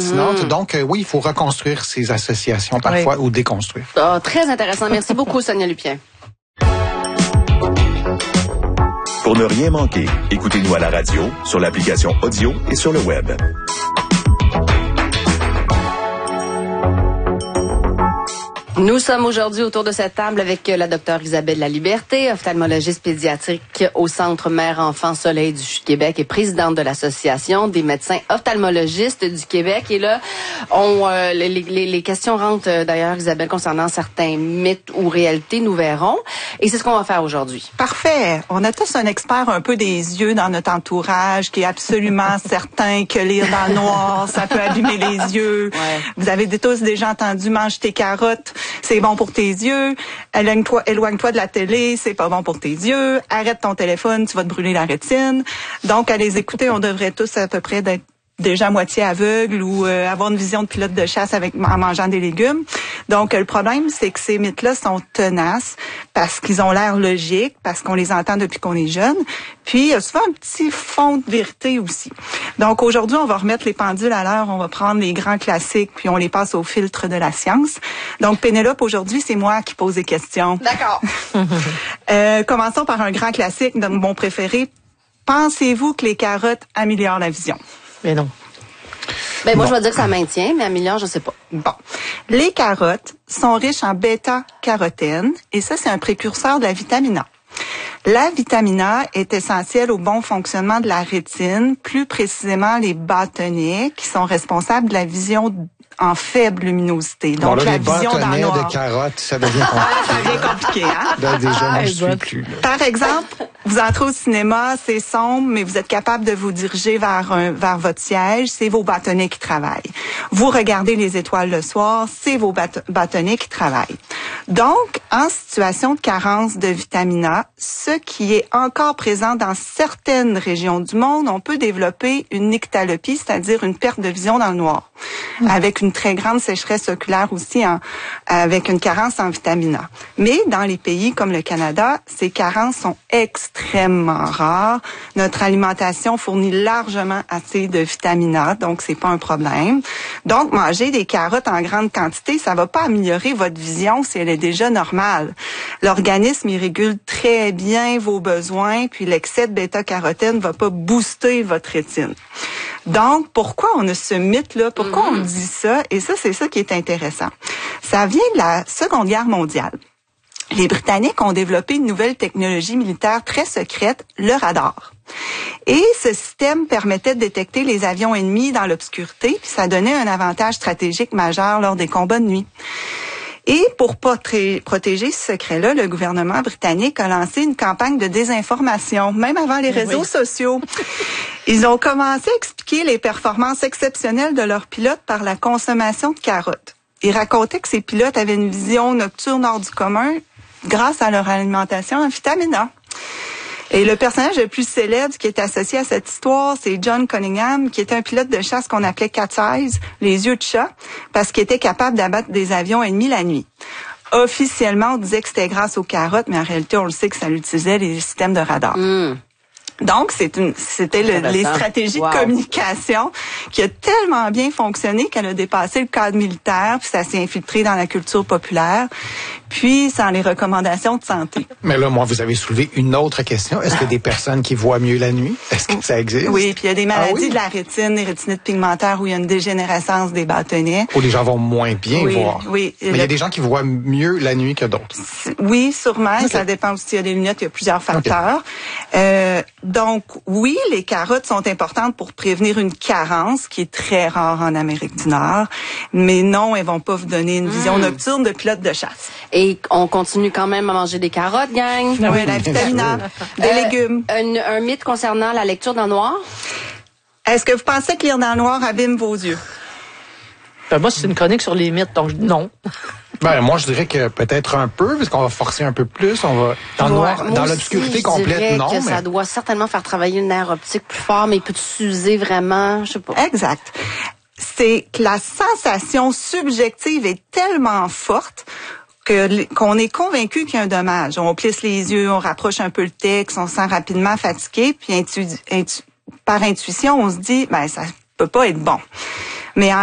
pertinente. Donc, oui, il faut reconstruire ces associations parfois ou déconstruire. Oh, très intéressant. Merci beaucoup, Sonia Lupien. Pour ne rien manquer, écoutez-nous à la radio, sur l'application audio et sur le web. Nous sommes aujourd'hui autour de cette table avec la docteure Isabelle Laliberté, ophtalmologiste pédiatrique au Centre Mère-Enfant Soleil du Québec et présidente de l'Association des médecins ophtalmologistes du Québec. Et là, les questions rentrent d'ailleurs, Isabelle, concernant certains mythes ou réalités, nous verrons. Et c'est ce qu'on va faire aujourd'hui. Parfait. On a tous un expert un peu des yeux dans notre entourage qui est absolument certain que lire dans le noir, ça peut abîmer les yeux. Ouais. Vous avez tous déjà entendu « mange tes carottes ». C'est bon pour tes yeux. Éloigne-toi de la télé, c'est pas bon pour tes yeux. Arrête ton téléphone, tu vas te brûler la rétine. Donc, à les écouter, on devrait tous à peu près d'être déjà moitié aveugle ou avoir une vision de pilote de chasse en mangeant des légumes. Donc, le problème, c'est que ces mythes-là sont tenaces parce qu'ils ont l'air logiques, parce qu'on les entend depuis qu'on est jeune. Puis, il y a souvent un petit fond de vérité aussi. Donc, aujourd'hui, on va remettre les pendules à l'heure. On va prendre les grands classiques, puis on les passe au filtre de la science. Donc, Pénélope, aujourd'hui, c'est moi qui pose des questions. D'accord. Commençons par un grand classique, mon préféré. Pensez-vous que les carottes améliorent la vision? Mais non. Ben, moi, je vais dire que ça maintient, mais améliore, je sais pas. Bon. Les carottes sont riches en bêta-carotène, et ça, c'est un précurseur de la vitamine A. La vitamine A est essentielle au bon fonctionnement de la rétine, plus précisément les bâtonnets, qui sont responsables de la vision en faible luminosité. Donc, bon, là, la vision dans le noir. de carottes, ça devient compliqué. Ça devient compliqué, hein? Là, déjà, moi, je suis plus. Là. Par exemple, vous entrez au cinéma, c'est sombre, mais vous êtes capable de vous diriger vers votre siège, c'est vos bâtonnets qui travaillent. Vous regardez les étoiles le soir, c'est vos bâtonnets qui travaillent. Donc, en situation de carence de vitamine A, ce qui est encore présent dans certaines régions du monde, on peut développer une nyctalopie, c'est-à-dire une perte de vision dans le noir, avec une très grande sécheresse oculaire aussi, avec une carence en vitamine A. Mais dans les pays comme le Canada, ces carences sont extrêmement rares. Notre alimentation fournit largement assez de vitamine A, donc c'est pas un problème. Donc, manger des carottes en grande quantité, ça va pas améliorer votre vision si elle est déjà normale. L'organisme, il régule très bien vos besoins, puis l'excès de bêta-carotène va pas booster votre rétine. Donc, pourquoi on a ce mythe-là? Pourquoi on dit ça? Et ça, c'est ça qui est intéressant. Ça vient de la Seconde Guerre mondiale. Les Britanniques ont développé une nouvelle technologie militaire très secrète, le radar. Et ce système permettait de détecter les avions ennemis dans l'obscurité, puis ça donnait un avantage stratégique majeur lors des combats de nuit. Et pour protéger ce secret-là, le gouvernement britannique a lancé une campagne de désinformation, même avant les réseaux sociaux. Ils ont commencé à expliquer les performances exceptionnelles de leurs pilotes par la consommation de carottes. Ils racontaient que ces pilotes avaient une vision nocturne hors du commun grâce à leur alimentation en vitamine A. Et le personnage le plus célèbre qui est associé à cette histoire, c'est John Cunningham, qui était un pilote de chasse qu'on appelait Cat's Eyes, les yeux de chat, parce qu'il était capable d'abattre des avions ennemis la nuit. Officiellement, on disait que c'était grâce aux carottes, mais en réalité, on le sait que ça utilisait les systèmes de radar. Donc, c'était les stratégies de communication qui a tellement bien fonctionné qu'elle a dépassé le cadre militaire, puis ça s'est infiltré dans la culture populaire, puis dans les recommandations de santé. Mais là, moi, vous avez soulevé une autre question. Est-ce qu'il y a des personnes qui voient mieux la nuit? Est-ce que ça existe? Oui, puis il y a des maladies de la rétine, des rétinites pigmentaires où il y a une dégénérescence des bâtonnets. Où les gens vont moins bien voir. Oui. Mais il y a des gens qui voient mieux la nuit que d'autres. Oui, sûrement. Okay. Ça dépend aussi. Il y a des lunettes, il y a plusieurs facteurs. Donc, oui, les carottes sont importantes pour prévenir une carence qui est très rare en Amérique du Nord. Mais non, elles vont pas vous donner une vision nocturne de pilote de chasse. Et on continue quand même à manger des carottes, gang. Oui, la vitamine A, des légumes. Un mythe concernant la lecture dans le noir? Est-ce que vous pensez que lire dans le noir abîme vos yeux? Ben moi, c'est une chronique sur les mythes, donc non. Ben, moi, je dirais que peut-être un peu, parce qu'on va forcer un peu plus. On va dans le noir, dans l'obscurité complète, non. Que ça doit certainement faire travailler le nerf optique plus fort, mais il peut s'user vraiment, je sais pas. Exact. C'est que la sensation subjective est tellement forte qu'on est convaincu qu'il y a un dommage. On plisse les yeux, on rapproche un peu le texte, on se sent rapidement fatigué, puis par intuition, on se dit, ben ça peut pas être bon. Mais